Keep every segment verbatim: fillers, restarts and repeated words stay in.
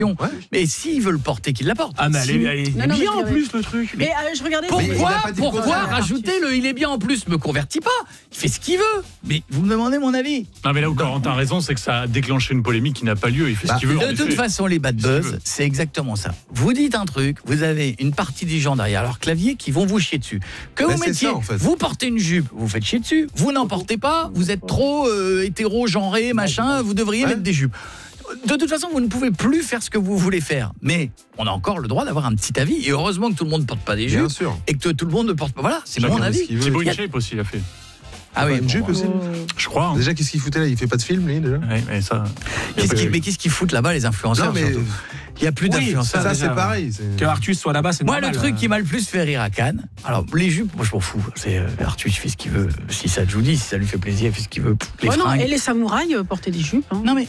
Ouais. Mais s'il veut le porter, qu'il l'apporte. Ah, mais elle est, elle est Non, non, bien mais en plus le truc. Mais euh, je regardais. Pourquoi, Mais il a pas dit pourquoi quoi. rajouter le il est bien en plus? Me convertit pas. Il fait ce qu'il veut. Mais vous me demandez mon avis. Non, mais là où Corentin a raison, c'est que ça a déclenché une polémique qui n'a pas lieu. Il fait Bah, ce qu'il veut. en De toute effet. façon, les bad Ce qu'il buzz, veut. c'est exactement ça. Vous dites un truc, vous avez une partie des gens derrière leur clavier qui vont vous chier dessus. Que Bah, vous c'est mettiez, ça, en fait. vous portez une jupe, vous faites chier dessus. Vous n'en portez pas, vous êtes trop euh, hétéro-genré, machin, vous devriez Ouais. mettre des jupes. De toute façon, vous ne pouvez plus faire ce que vous voulez faire. Mais on a encore le droit d'avoir un petit avis. Et heureusement que tout le monde ne porte pas des Bien jupes. sûr. Et que tout le monde ne porte pas. Voilà, c'est Chacun mon fait avis. ce qu'il veut. Thibaut Il y a- InShape aussi l'a fait. Ah oui, Une bon, jupe aussi. Je crois. hein. Déjà, qu'est-ce qu'il foutait là? Il fait pas de film, lui, déjà. Ouais, mais ça. Qu'est-ce qui- mais qu'est-ce qu'ils foutent là-bas, les influenceurs Non, mais surtout Il n'y a plus Oui, d'influenceurs. ça, déjà, c'est pareil. c'est- Que Artus soit là-bas, c'est Moi, normal. le truc qui m'a le plus fait rire à Cannes, alors les jupes, moi je m'en fous. C'est euh, Arthur, il fait ce qu'il veut. Si ça je vous dis, si ça lui fait plaisir, il fait ce qu'il veut. Les Oh non, fringues. et les samouraïs euh, portaient des jupes. Hein. Non mais.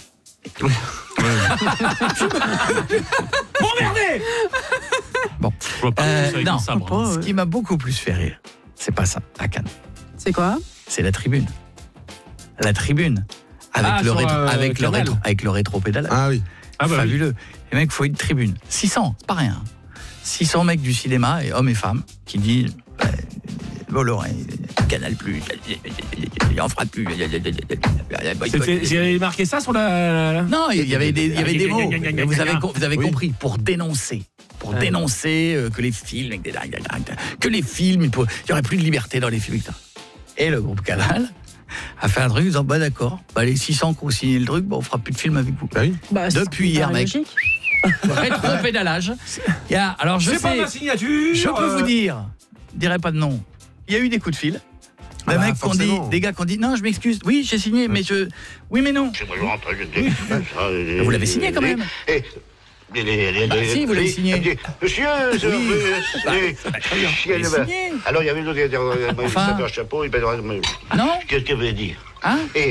Emmerdez. Bon. Je vois pas Euh, ça avec non, un sabre. pas, Ce ouais. qui m'a beaucoup plus fait rire, c'est pas ça à Cannes, C'est quoi? c'est la tribune. La tribune. Avec Ah, le sur, rétro, euh, avec le Canal. rétro, avec le rétro-pédalage. Ah oui. Ah bah oui. Fabuleux. Les mecs, il faut une tribune. six cents, c'est pas rien. six cents mecs du cinéma, et hommes et femmes, qui disent euh, Bolloré, Canal Plus, il en fera plus. C'était- J'ai marqué ça sur la. Non, il y avait des, il y avait des mots. Gna, gna, gna, Vous gna, avez, gna. com- vous avez Oui. compris, pour dénoncer. Pour Ouais. dénoncer euh, que les films, que les films, il pour- il y aurait plus de liberté dans les films. et cetera. Et le groupe Canal a fait un truc en disant, bah d'accord, bah les six cents qui ont signé le truc, bah on fera plus de films avec vous. Bah oui. Bah, c'est- Depuis ça hier, paraît mec. logique. Rétro-pédalage. Il y a- Alors je C'est pas sais, ma signature. je peux euh, vous dire, je dirais pas de nom, il y a eu des coups de fil. Ah Des bah, mecs qui ont dit, forcément. des gars qui ont dit, non, je m'excuse, oui, j'ai signé, mais je. Oui, mais non. Vous l'avez signé quand même. Et, les, les, les, Bah, les- si, vous l'avez les- signé. les- Monsieur, c'est- Oui. c'est- Bah, c'est- bah, très bien. c'est- Vous l'avez signé. Alors il y avait d'autres, il y avait Enfin. un chapeau, il Non. qu'est-ce que vous voulez dire? Hein Et